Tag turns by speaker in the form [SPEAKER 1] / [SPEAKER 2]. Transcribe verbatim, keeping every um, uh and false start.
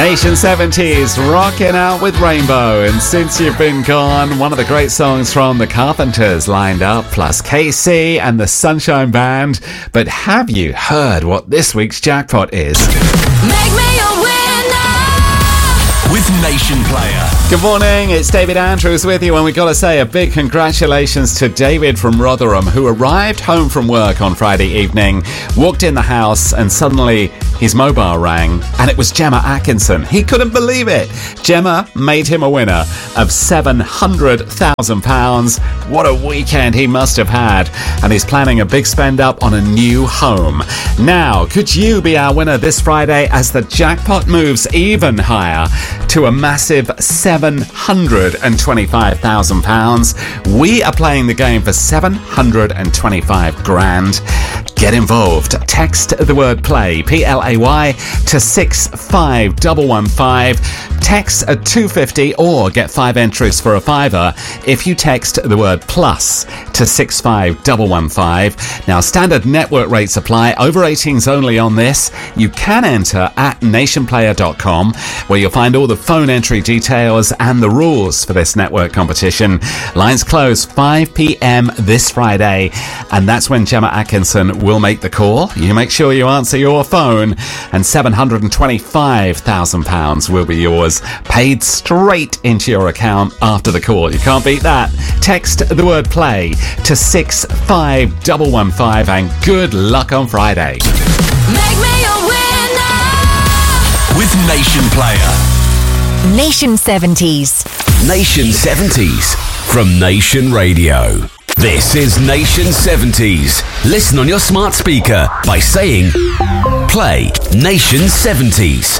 [SPEAKER 1] Nation seventies, rocking out with Rainbow. And Since You've Been Gone, one of the great songs from the Carpenters lined up, plus K C and the Sunshine Band. But have you heard what this week's jackpot is?
[SPEAKER 2] Make me a winner
[SPEAKER 3] with Nation Player.
[SPEAKER 1] Good morning, it's David Andrews with you, and we've got to say a big congratulations to David from Rotherham, who arrived home from work on Friday evening, walked in the house, and suddenly his mobile rang, and it was Gemma Atkinson. He couldn't believe it. Gemma made him a winner of seven hundred thousand pounds. What a weekend he must have had, and he's planning a big spend up on a new home. Now, could you be our winner this Friday as the jackpot moves even higher to a massive seven hundred twenty-five thousand pounds? We are playing the game for seven hundred twenty-five grand. Get involved. Text the word play, P L A Y, to six five one one five. Text at two fifty or get five entries for a fiver if you text the word plus to six five one one five. Now, standard network rates apply. Over eighteens only on this. You can enter at nation player dot com, where you'll find all the phone entry details and the rules for this network competition. Lines close five p.m. this Friday, and that's when Gemma Atkinson will make the call. You make sure you answer your phone, and seven hundred twenty-five thousand pounds will be yours, paid straight into your account after the call. You can't beat that. Text the word play to six five one one five, and good luck on Friday.
[SPEAKER 2] Make me a winner
[SPEAKER 3] with Nation Player.
[SPEAKER 4] Nation seventies.
[SPEAKER 3] Nation seventies from Nation Radio. This is Nation seventies. Listen on your smart speaker by saying play Nation seventies.